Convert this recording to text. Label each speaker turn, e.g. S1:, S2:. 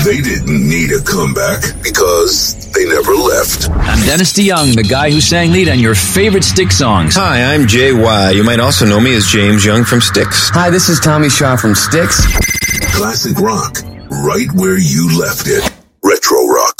S1: They didn't need a comeback because they never left.
S2: I'm Dennis DeYoung, the guy who sang lead on your favorite Styx songs.
S3: Hi, I'm Jay Y. You might also know me as James Young from Styx.
S4: Hi, this is Tommy Shaw from Styx.
S1: Classic rock, right where you left it. Retro rock.